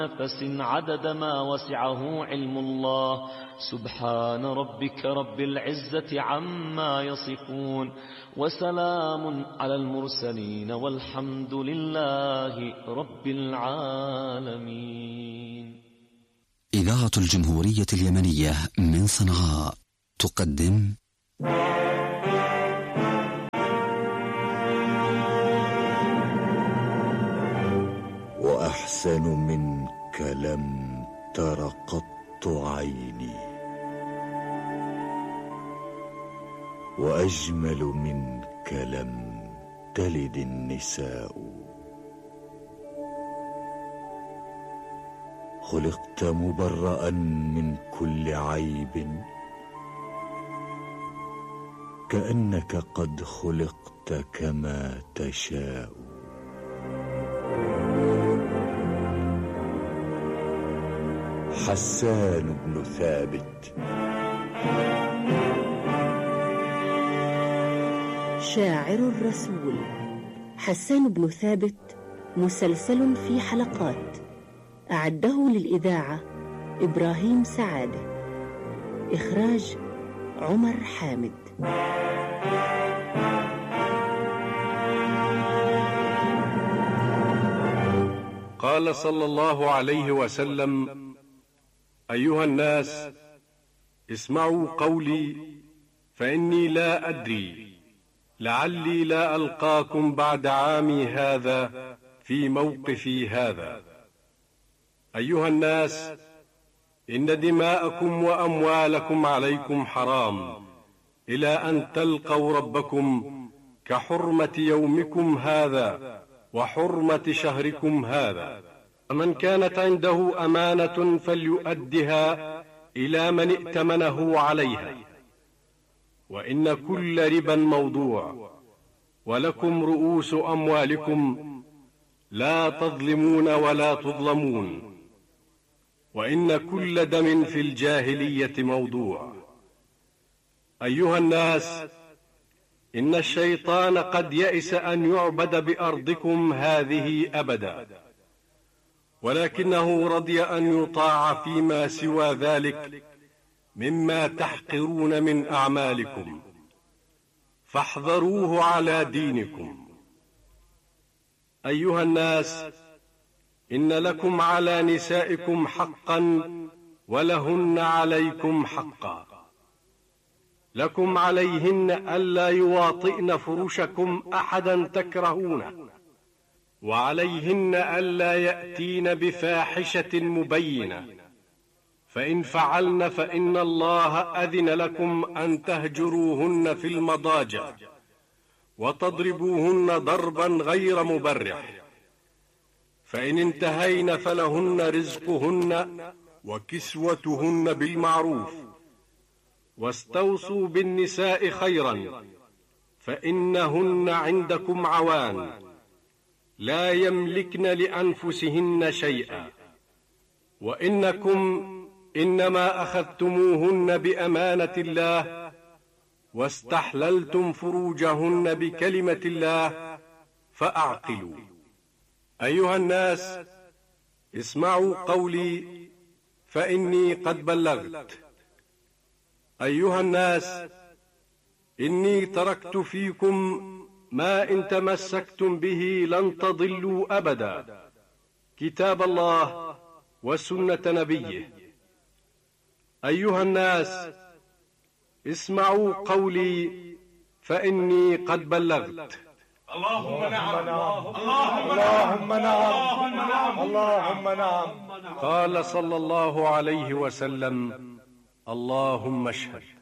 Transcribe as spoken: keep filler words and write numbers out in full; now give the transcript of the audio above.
نفس عدد ما وسعه علم الله. سبحان ربك رب العزة عما يصفون، وسلام على المرسلين، والحمد لله رب العالمين. إذاعة الجمهورية اليمنية من صنعاء تقدم وأحسن منك لم تر قط عيني، وأجمل منك لم تلد النساء. خلقت مبرأ من كل عيب، كأنك قد خلقت كما تشاء. حسان بن ثابت. شاعر الرسول حسان بن ثابت مسلسل في حلقات، أعده للإذاعة إبراهيم سعادة، إخراج عمر حامد. قال صلى الله عليه وسلم: أيها الناس، اسمعوا قولي، فإني لا أدري، لعلي لا ألقاكم بعد عامي هذا في موقفي هذا. أيها الناس، إن دماءكم وأموالكم عليكم حرام إلى أن تلقوا ربكم كحرمة يومكم هذا وحرمة شهركم هذا. فمن كانت عنده أمانة فليؤدها إلى من ائتمنه عليها، وإن كل ربا موضوع، ولكم رؤوس أموالكم لا تظلمون ولا تظلمون، وإن كل دم في الجاهلية موضوع. أيها الناس، إن الشيطان قد يئس أن يعبد بأرضكم هذه أبدا، ولكنه رضي أن يطاع فيما سوى ذلك مما تحقرون من أعمالكم، فاحذروه على دينكم. أيها الناس، إن لكم على نسائكم حقا ولهن عليكم حقا. لكم عليهن ألا يواطئن فرشكم أحدا تكرهونه، وعليهن ألا يأتين بفاحشة مبينة، فإن فعلن فإن الله أذن لكم أن تهجروهن في المضاجع وتضربوهن ضربا غير مبرح. فإن انتهين فلهن رزقهن وكسوتهن بالمعروف، واستوصوا بالنساء خيرا، فإنهن عندكم عوان لا يملكن لأنفسهن شيئا، وإنكم إنما أخذتموهن بأمانة الله، واستحللتم فروجهن بكلمة الله، فأعقلوا. أيها الناس، اسمعوا قولي، فإني قد بلغت. أيها الناس، إني تركت فيكم ما إن تمسكتم به لن تضلوا أبدا، كتاب الله وسنة نبيه. أيها الناس، اسمعوا قولي، فإني قد بلغت. اللهم نعم، اللهم نعم، اللهم نعم. قال صلى الله عليه وسلم: اللهم اشهد.